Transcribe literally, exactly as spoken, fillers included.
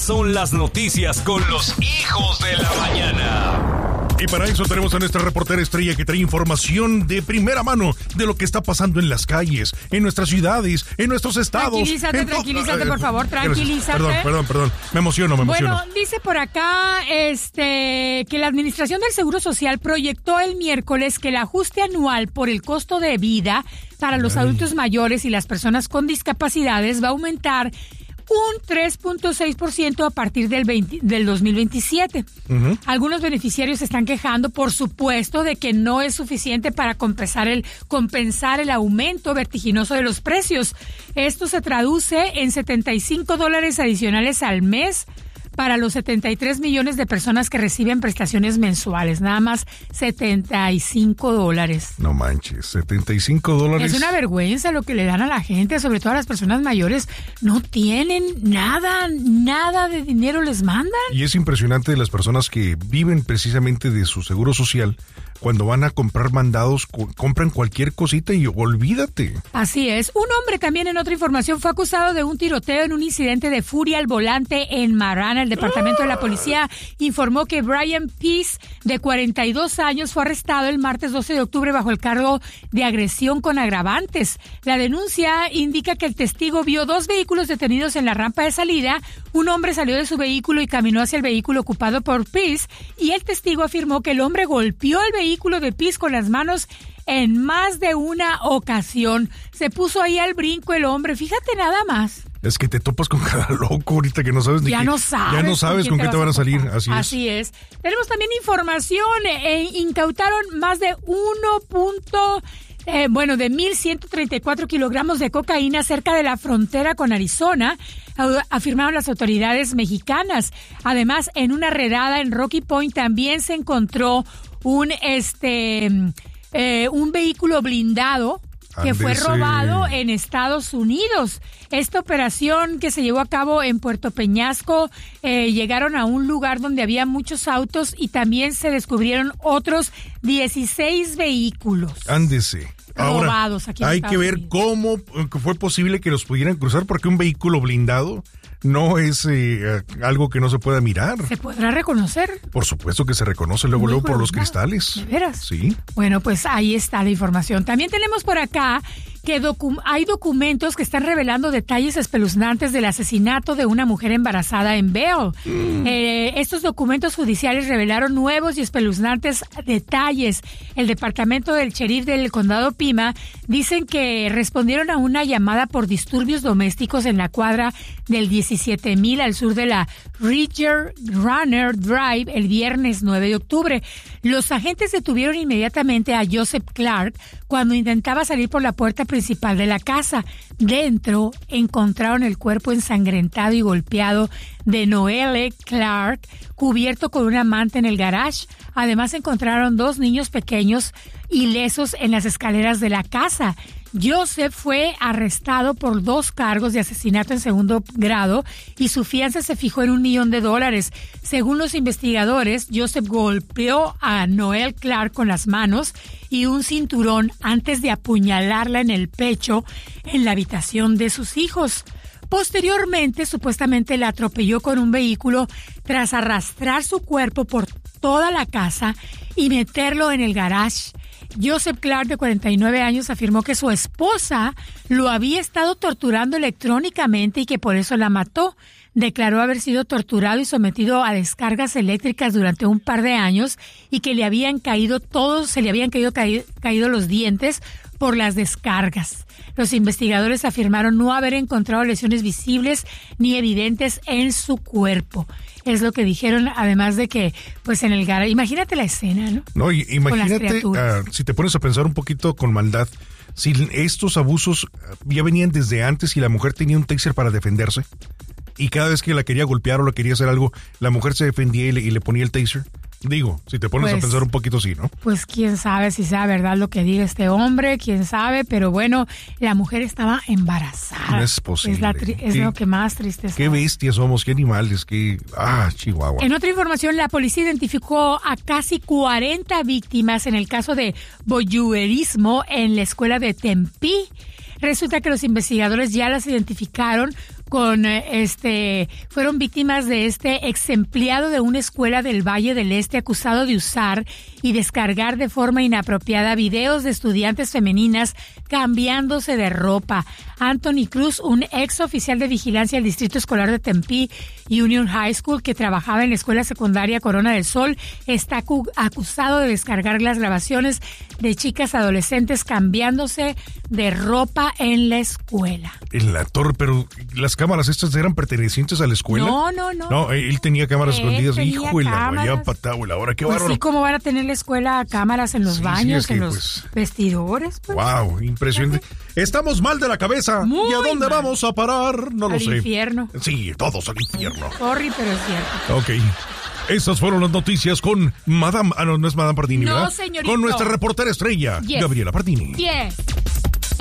Estas son las noticias con los hijos de la mañana. Y para eso tenemos a nuestra reportera estrella que trae información de primera mano de lo que está pasando en las calles, en nuestras ciudades, en nuestros estados. Tranquilízate, en tranquilízate, por favor, tranquilízate. Perdón, perdón, perdón. Me emociono, me emociono. Bueno, dice por acá este que la Administración del Seguro Social proyectó el miércoles que el ajuste anual por el costo de vida para los Ay. adultos mayores y las personas con discapacidades va a aumentar un tres punto seis por ciento a partir del, veinte, del dos mil veintisiete. Uh-huh. Algunos beneficiarios se están quejando, por supuesto, de que no es suficiente para compensar el, compensar el aumento vertiginoso de los precios. Esto se traduce en setenta y cinco dólares adicionales al mes para los setenta y tres millones de personas que reciben prestaciones mensuales. Nada más setenta y cinco dólares. No manches, setenta y cinco dólares. Es una vergüenza lo que le dan a la gente, sobre todo a las personas mayores. No tienen nada, nada de dinero les mandan. Y es impresionante de las personas que viven precisamente de su seguro social. Cuando van a comprar mandados, co- compran cualquier cosita y olvídate. Así es. Un hombre también, en otra información, fue acusado de un tiroteo en un incidente de furia al volante en Marana. El departamento de la policía informó que Brian Peace, de cuarenta y dos años, fue arrestado el martes doce de octubre bajo el cargo de agresión con agravantes. La denuncia indica que el testigo vio dos vehículos detenidos en la rampa de salida. Un hombre salió de su vehículo y caminó hacia el vehículo ocupado por Peace, y el testigo afirmó que el hombre golpeó el vehículo de Peace con las manos en más de una ocasión. Se puso ahí al brinco el hombre, fíjate nada más. Es que te topas con cada loco ahorita que no sabes ni ya qué. No sabes ya no sabes con, con qué te van a salir. Así es. Así es. Tenemos también información. Eh, incautaron más de uno. Eh, bueno, de mil ciento treinta y cuatro kilogramos de cocaína cerca de la frontera con Arizona, afirmaron las autoridades mexicanas. Además, en una redada en Rocky Point también se encontró un este eh, un vehículo blindado que Andese. fue robado en Estados Unidos. Esta operación que se llevó a cabo en Puerto Peñasco, eh, llegaron a un lugar donde había muchos autos y también se descubrieron otros dieciséis vehículos. Ándese. Ahora, robados aquí en hay Estados que ver Unidos. Cómo fue posible que los pudieran cruzar, porque un vehículo blindado no es eh, algo que no se pueda mirar. ¿Se podrá reconocer? Por supuesto que se reconoce luego, luego por los cristales. ¿De veras? Sí. Bueno, pues ahí está la información. También tenemos por acá que docu- hay documentos que están revelando detalles espeluznantes del asesinato de una mujer embarazada en Bell. Mm. Eh, estos documentos judiciales revelaron nuevos y espeluznantes detalles. El departamento del sheriff del condado Pima dicen que respondieron a una llamada por disturbios domésticos en la cuadra del diecisiete mil al sur de la Ridger Runner Drive el viernes nueve de octubre. Los agentes detuvieron inmediatamente a Joseph Clark cuando intentaba salir por la puerta principal de la casa. Dentro encontraron el cuerpo ensangrentado y golpeado de Noelle Clark, cubierto con una manta en el garage. Además encontraron dos niños pequeños ilesos en las escaleras de la casa. Joseph fue arrestado por dos cargos de asesinato en segundo grado y su fianza se fijó en un millón de dólares. Según los investigadores, Joseph golpeó a Noelle Clark con las manos y un cinturón antes de apuñalarla en el pecho en la habitación de sus hijos. Posteriormente, supuestamente la atropelló con un vehículo tras arrastrar su cuerpo por toda la casa y meterlo en el garage. Joseph Clark, de cuarenta y nueve años, afirmó que su esposa lo había estado torturando electrónicamente y que por eso la mató. Declaró haber sido torturado y sometido a descargas eléctricas durante un par de años y que le habían caído todos, se le habían caído, caído, caído los dientes por las descargas. Los investigadores afirmaron no haber encontrado lesiones visibles ni evidentes en su cuerpo. Es lo que dijeron, además de que, pues en el garaje, imagínate la escena, ¿no? No, y, imagínate, uh, si te pones a pensar un poquito con maldad, si estos abusos ya venían desde antes y la mujer tenía un taser para defenderse, y cada vez que la quería golpear o la quería hacer algo, la mujer se defendía y le, y le ponía el taser. Digo, si te pones pues, a pensar un poquito así, ¿no? Pues quién sabe si sea verdad lo que diga este hombre, quién sabe, pero bueno, la mujer estaba embarazada. No es posible. Es, la tri- es lo que más triste es. Qué bestias somos, qué animales, qué... Ah, Chihuahua. En otra información, la policía identificó a casi cuarenta víctimas en el caso de voyeurismo en la escuela de Tempe. Resulta que los investigadores ya las identificaron con este fueron víctimas de este ex empleado de una escuela del Valle del Este acusado de usar y descargar de forma inapropiada videos de estudiantes femeninas cambiándose de ropa. Anthony Cruz, un ex oficial de vigilancia del Distrito Escolar de Tempe Union High School que trabajaba en la escuela secundaria Corona del Sol, está acu- acusado de descargar las grabaciones de chicas adolescentes cambiándose de ropa en la escuela. En la torre, pero las cámaras estas eran pertenecientes a la escuela. No, no, no. No, él tenía cámaras Él escondidas. tenía Hijo de la cámaras. vaya patábula. Ahora qué Pues bárbaro. sí, ¿cómo van a tener la escuela cámaras en los Sí, baños, sí, es que, en los pues, vestidores? Pues? Wow, impresionante. Estamos mal de la cabeza. Muy ¿Y a dónde mal. vamos a parar? No lo Al sé. infierno. Sí, todos al infierno. Sorry, pero es cierto. Ok. Estas fueron las noticias con Madame... Ah, no, no es Madame Pardini, No, ¿verdad? señorito. Con nuestra reportera estrella, Yes. Gabriela Pardini. Yes.